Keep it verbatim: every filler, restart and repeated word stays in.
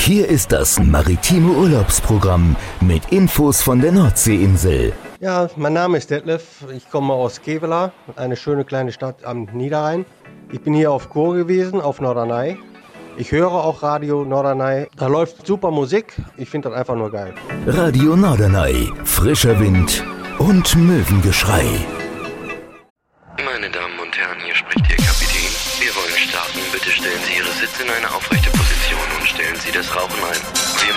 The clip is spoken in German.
hier ist das maritime Urlaubsprogramm mit Infos von der Nordseeinsel. Ja, mein Name ist Detlef, ich komme aus Kevela, eine schöne kleine Stadt am Niederrhein. Ich bin hier auf Kur gewesen, auf Norderney. Ich höre auch Radio Norderney, da läuft super Musik, ich finde das einfach nur geil. Radio Norderney, frischer Wind und Möwengeschrei. Meine Damen und Herren, hier spricht Ihr Kapitän. Wir wollen starten. Bitte stellen Sie Ihre Sitze in eine aufrechte Position und stellen Sie das Rauchen ein. Wir